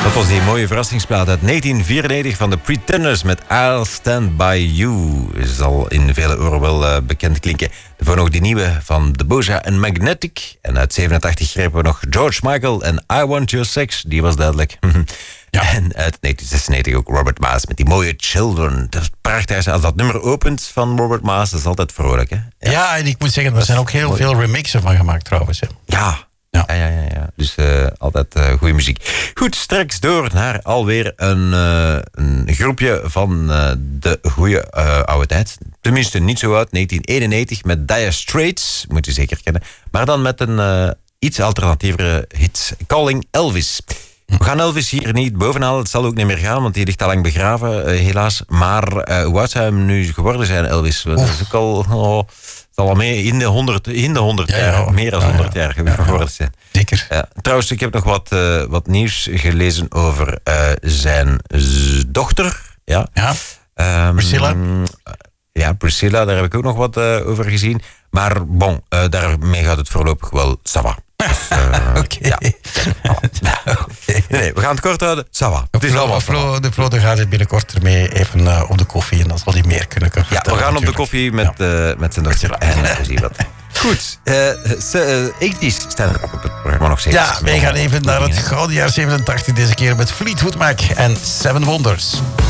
Dat was die mooie verrassingsplaat uit 1994 van de Pretenders met I'll Stand By You. Zal in vele oren wel bekend klinken. Daarvoor nog die nieuwe van Deboja en Magnetic. En uit 87 grepen we nog George Michael en I Want Your Sex. Die was duidelijk. Ja. En uit 1996 ook Robert Maas met die mooie Children. Dat is prachtig. Als dat nummer opent van Robert Maas, dat is altijd vrolijk. Hè? Ja, en ik moet zeggen, er zijn ook heel veel remixen van gemaakt trouwens. Hè. Ja. Dus altijd goede muziek. Goed, straks door naar alweer een groepje van de goede oude tijd. Tenminste, niet zo oud, 1991 met Dire Straits, moet je zeker kennen. Maar dan met een iets alternatievere hit, Calling Elvis. We gaan Elvis hier niet bovenhalen, het zal ook niet meer gaan, want die ligt al lang begraven, helaas. Maar hoe oud zou hem nu geworden zijn, Elvis? Dat is ook al mee in de 100 jaar, meer dan 100 jaar geworden zijn. Zeker. Trouwens, ik heb nog wat nieuws gelezen over zijn dochter. Priscilla. Ja, Priscilla, daar heb ik ook nog wat over gezien. Maar bon, daarmee gaat het voorlopig wel ça va. Oké. Nee, we gaan het kort houden. Ça va. De Flo gaat het binnenkort ermee even op de koffie en dan zal hij meer kunnen vertellen. Ja, we gaan op de koffie met zijn dochter. En we zien wat. Goed, 80's staan er op het programma nog steeds. Ja, wij gaan even naar het gouden jaar 87 deze keer met Fleetwood Mac en Seven Wonders.